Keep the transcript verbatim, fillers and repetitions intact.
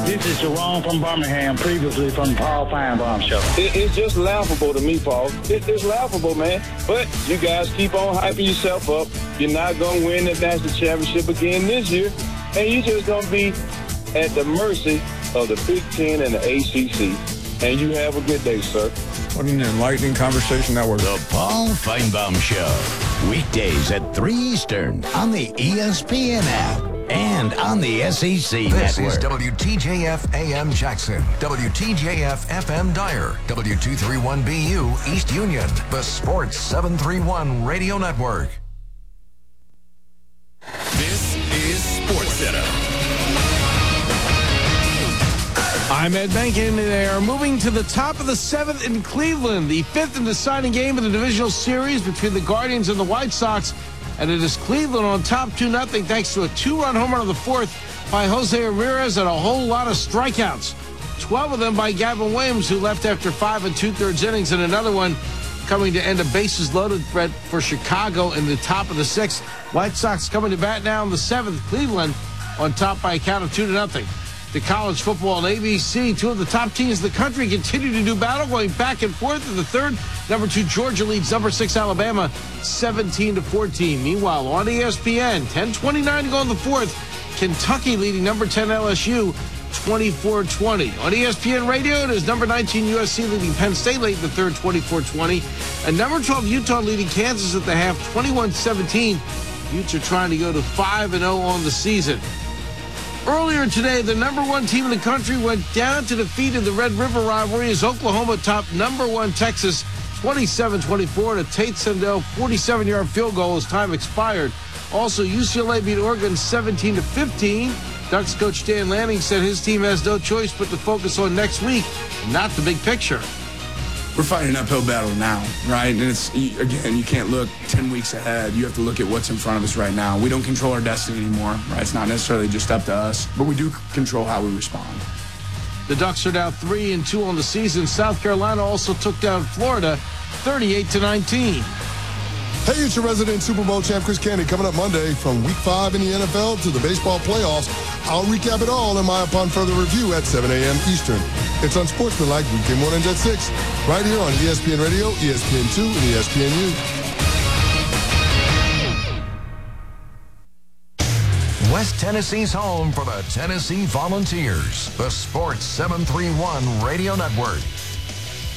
This is Jerome from Birmingham, previously from Paul Feinbaum Show. It, it's just laughable to me, Paul. It, it's laughable, man. But you guys keep on hyping yourself up. You're not going to win the national championship again this year. And you're just going to be at the mercy of the Big Ten and the A C C. And you have a good day, sir. What an enlightening conversation that was. The Paul Feinbaum Show. Weekdays at three Eastern on the E S P N app and on the S E C this network. This is W T J F A M Jackson, W T J F F M Dyer, W two thirty-one B U East Union, the Sports seven thirty-one Radio Network. This is SportsCenter. I'm Ed Benkin. They are moving to the top of the seventh in Cleveland, the fifth and deciding game of the divisional series between the Guardians and the White Sox. And it is Cleveland on top two nothing thanks to a two-run home run on the fourth by Jose Ramirez and a whole lot of strikeouts. twelve of them by Gavin Williams, who left after five and two-thirds innings, and another one coming to end a bases-loaded threat for Chicago in the top of the sixth. White Sox coming to bat now in the seventh. Cleveland on top by a count of two to nothing. The college football on A B C, two of the top teams in the country continue to do battle, going back and forth in the third. Number two, Georgia leads number six, Alabama, seventeen to fourteen. Meanwhile, on E S P N, ten twenty-nine to go in the fourth, Kentucky leading number ten, L S U, twenty-four twenty. On E S P N Radio, it is number nineteen, U S C leading Penn State late in the third, twenty-four twenty. And number twelve, Utah leading Kansas at the half, twenty-one seventeen. Utes are trying to go to five and oh on the season. Earlier today, the number one team in the country went down to defeat in the Red River rivalry as Oklahoma topped number one Texas twenty-seven twenty-four to Tate Sendell forty-seven-yard field goal as time expired. Also, U C L A beat Oregon seventeen to fifteen. Ducks coach Dan Lanning said his team has no choice but to focus on next week, not the big picture. We're fighting an uphill battle now, right? And it's, again, you can't look ten weeks ahead. You have to look at what's in front of us right now. We don't control our destiny anymore, right? It's not necessarily just up to us, but we do control how we respond. The Ducks are now three and two on the season. South Carolina also took down Florida thirty-eight to nineteen. Hey, it's your resident Super Bowl champ, Chris Candy, coming up Monday from week five in the N F L to the baseball playoffs. I'll recap it all in my upon further review at seven a.m. Eastern. It's Unsportsmanlike weekday mornings at six, right here on E S P N Radio, E S P N two, and E S P N U. West Tennessee's home for the Tennessee Volunteers, the Sports seven thirty-one Radio Network.